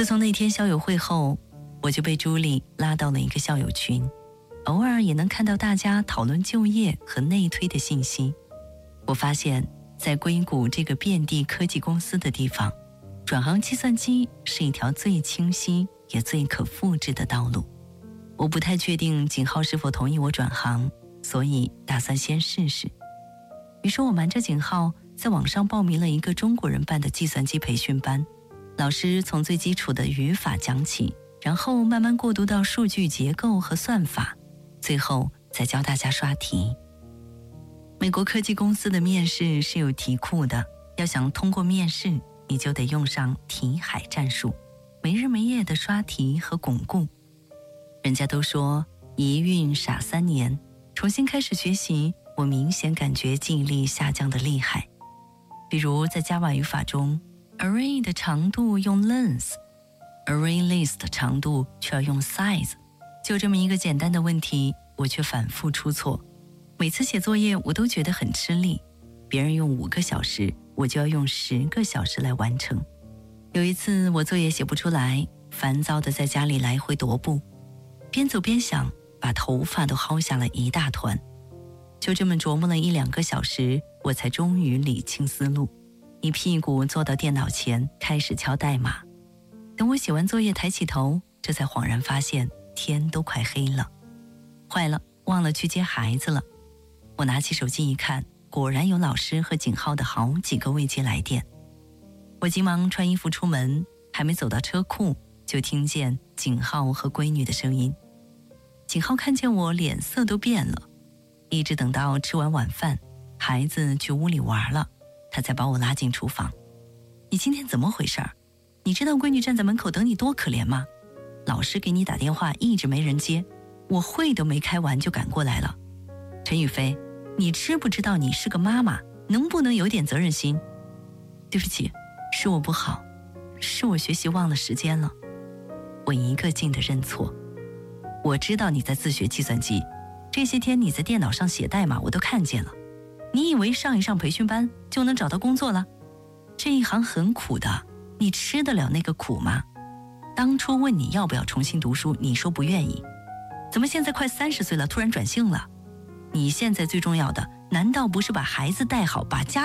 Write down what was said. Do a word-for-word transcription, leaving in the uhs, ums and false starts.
自从那天校友会后，我就被朱莉拉到了一个校友群，偶尔也能看到大家讨论就业和内推的信息。我发现在硅谷这个遍地科技公司的地方，转行计算机是一条最清晰也最可复制的道路。我不太确定景浩是否同意我转行，所以打算先试试。于是我瞒着景浩在网上报名了一个中国人办的计算机培训班，老师从最基础的语法讲起，然后慢慢过渡到数据结构和算法，最后再教大家刷题。美国科技公司的面试是有题库的，要想通过面试，你就得用上题海战术，没日没夜的刷题和巩固。人家都说一孕傻三年，重新开始学习，我明显感觉记忆力下降的厉害。比如在 Java 语法中， array 的长度用 length， array list 的长度却要用 size， 就这么一个简单的问题，我却反复出错。每次写作业我都觉得很吃力，别人用五个小时，我就要用十个小时来完成。有一次我作业写不出来，烦躁地在家里来回踱步，边走边想，把头发都薅下了一大团。就这么琢磨了一两个小时，我才终于理清思路，一屁股坐到电脑前开始敲代码。等我写完作业抬起头，这才恍然发现天都快黑了。坏了，忘了去接孩子了。我拿起手机一看，果然有老师和景浩的好几个未接来电。我急忙穿衣服出门，还没走到车库，就听见景浩和闺女的声音。景浩看见我脸色都变了，一直等到吃完晚饭，孩子去屋里玩了，他才把我拉进厨房。你今天怎么回事？你知道闺女站在门口等你多可怜吗？老师给你打电话一直没人接，我会都没开完就赶过来了。陈宇飞，你知不知道你是个妈妈，能不能有点责任心？对不起，是我不好，是我学习忘了时间了。我一个劲地认错。我知道你在自学计算机，这些天你在电脑上写代码我都看见了。你以为上一上培训班就能找到工作了？这一行很苦的，你吃得了那个苦吗？当初问你要不要重新读书，你说不愿意，怎么现在快三十岁了突然转性了？你现在最重要的难道不是把孩子带好，把家